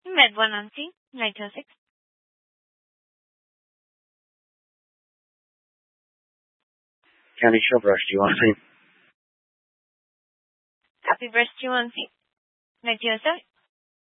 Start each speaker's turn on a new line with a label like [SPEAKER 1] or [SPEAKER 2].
[SPEAKER 1] Med 1 on C, 906.
[SPEAKER 2] County Shellbrush, do you want to see?
[SPEAKER 1] Copy, Brush 2 on C, 907.